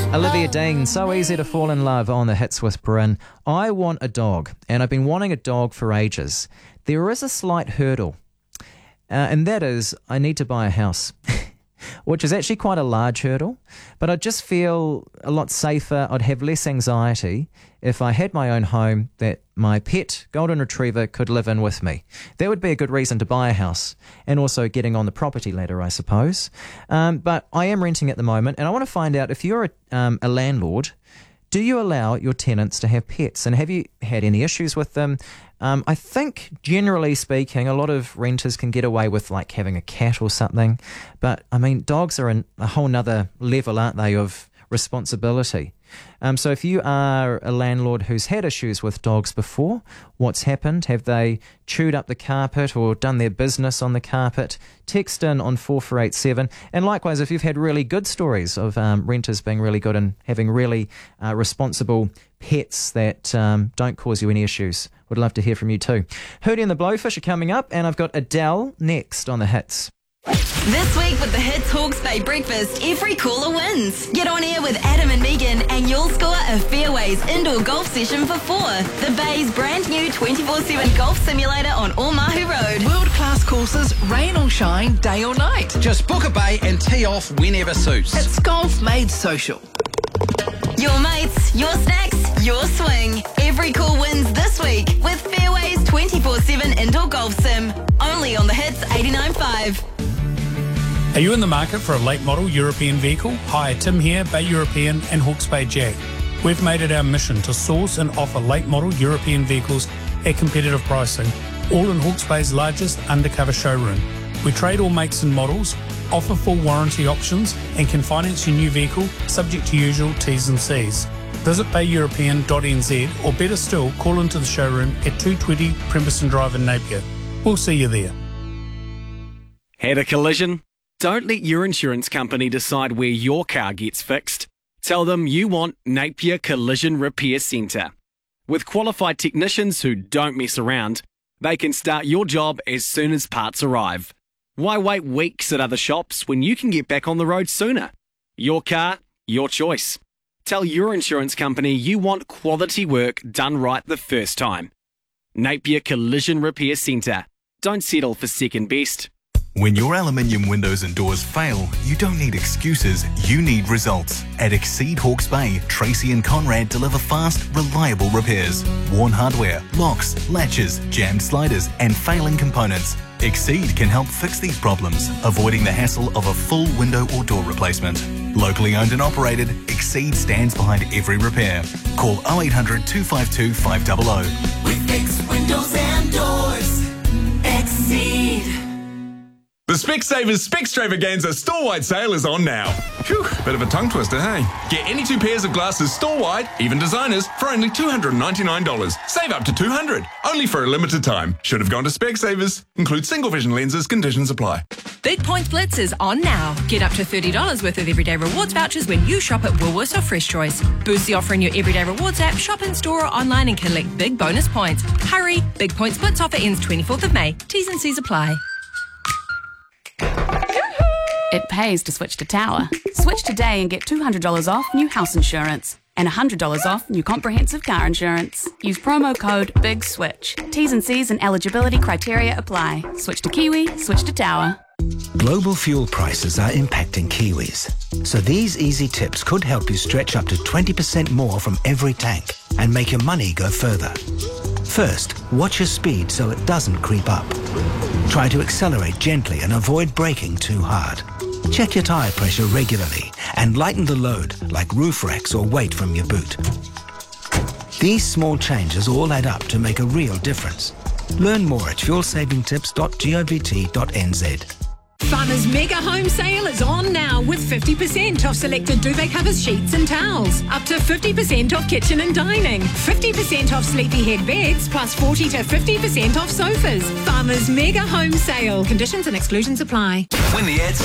Olivia Dean, so easy to fall in love on the Hits with Bryn. I want a dog, and I've been wanting a dog for ages. There is a slight hurdle, and that is I need to buy a house, which is actually quite a large hurdle, but I just feel a lot safer. I'd have less anxiety if I had my own home that my pet golden retriever could live in with me. That would be a good reason to buy a house, and also getting on the property ladder, I suppose. But I am renting at the moment, and I want to find out if you're a landlord, do you allow your tenants to have pets, and have you had any issues with them? I think, generally speaking, a lot of renters can get away with like having a cat or something, but I mean, dogs are in a whole nother level, aren't they, of responsibility. So if you are a landlord who's had issues with dogs before, what's happened? Have they chewed up the carpet or done their business on the carpet? Text in on 4487. And likewise, if you've had really good stories of renters being really good and having really responsible pets that don't cause you any issues, would love to hear from you too. Hootie and the Blowfish are coming up, and I've got Adele next on the Hits. This week with the Hits Hawke's Bay Breakfast, every caller wins. Get on air with Adam and Megan and you'll score a Fairways indoor golf session for 4. The Bay's brand new 24/7 golf simulator on Oamahu Road. World-class courses, rain or shine, day or night. Just book a bay and tee off whenever suits. It's golf made social. Your mates, your snacks, your swing. Every call wins this week with Fairways 24/7 indoor golf sim. Only on the Hits 89.5. Are you in the market for a late model European vehicle? Hi, Tim here, Bay European and Hawke's Bay Jag. We've made it our mission to source and offer late model European vehicles at competitive pricing, all in Hawke's Bay's largest undercover showroom. We trade all makes and models, offer full warranty options and can finance your new vehicle subject to usual T's and C's. Visit bayeuropean.nz or better still, call into the showroom at 220 Premberson Drive in Napier. We'll see you there. Had a collision? Don't let your insurance company decide where your car gets fixed. Tell them you want Napier Collision Repair Centre. With qualified technicians who don't mess around, they can start your job as soon as parts arrive. Why wait weeks at other shops when you can get back on the road sooner? Your car, your choice. Tell your insurance company you want quality work done right the first time. Napier Collision Repair Centre. Don't settle for second best. When your aluminium windows and doors fail, you don't need excuses, you need results. At Exceed Hawke's Bay, Tracy and Conrad deliver fast, reliable repairs. Worn hardware, locks, latches, jammed sliders and failing components. Exceed can help fix these problems, avoiding the hassle of a full window or door replacement. Locally owned and operated, Exceed stands behind every repair. Call 0800 252 500. We fix windows and doors. Exceed. The Specsavers Specstravaganza store-wide sale is on now. Phew, bit of a tongue twister, hey? Get any 2 pairs of glasses store-wide, even designers, for only $299. Save up to $200, only for a limited time. Should have gone to Specsavers. Include single vision lenses, conditions apply. Big Points Blitz is on now. Get up to $30 worth of everyday rewards vouchers when you shop at Woolworths or Fresh Choice. Boost the offer in your everyday rewards app, shop in store or online and collect big bonus points. Hurry, Big Points Blitz offer ends 24th of May. T's and C's apply. It pays to switch to Tower. Switch today and get $200 off new house insurance and $100 off new comprehensive car insurance. Use promo code BIGSWITCH. T's and C's and eligibility criteria apply. Switch to Kiwi, switch to Tower. Global fuel prices are impacting Kiwis. So these easy tips could help you stretch up to 20% more from every tank and make your money go further. First, watch your speed so it doesn't creep up. Try to accelerate gently and avoid braking too hard. Check your tyre pressure regularly and lighten the load like roof racks or weight from your boot. These small changes all add up to make a real difference. Learn more at fuelsavingtips.govt.nz. Farmers Mega Home Sale is on now with 50% off selected duvet covers, sheets and towels. Up to 50% off kitchen and dining. 50% off sleepyhead beds plus 40 to 50% off sofas. Farmers Mega Home Sale. Conditions and exclusions apply. When the ads